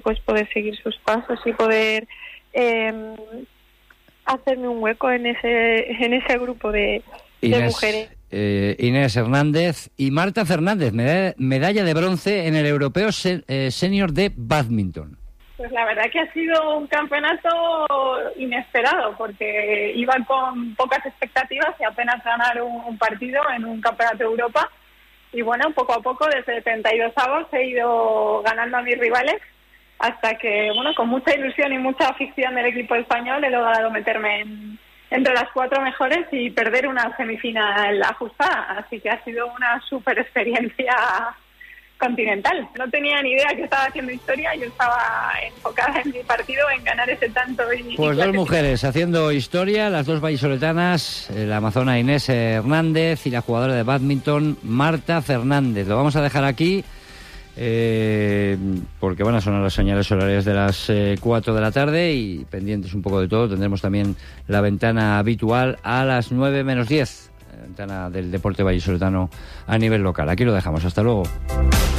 pues poder seguir sus pasos y poder hacerme un hueco en ese grupo de mujeres. Inés Hernández y Marta Fernández, medalla de bronce en el Europeo Senior de Bádminton. Pues la verdad que ha sido un campeonato inesperado, porque iba con pocas expectativas y apenas ganar un partido en un campeonato de Europa. Y bueno, poco a poco, desde 32avos he ido ganando a mis rivales, hasta que, bueno, con mucha ilusión y mucha afición del equipo español he logrado meterme entre las 4 mejores y perder una semifinal ajustada. Así que ha sido una súper experiencia continental. No tenía ni idea que estaba haciendo historia, yo estaba enfocada en mi partido, en ganar ese tanto. Pues 2 mujeres haciendo historia, las 2 vallisoletanas, la amazona Inés Hernández y la jugadora de bádminton Marta Fernández. Lo vamos a dejar aquí porque van a sonar las señales horarias de las 4 de la tarde y pendientes un poco de todo. Tendremos también la ventana habitual a las 9 menos 10, ventana del deporte vallisoletano a nivel local. Aquí lo dejamos, hasta luego.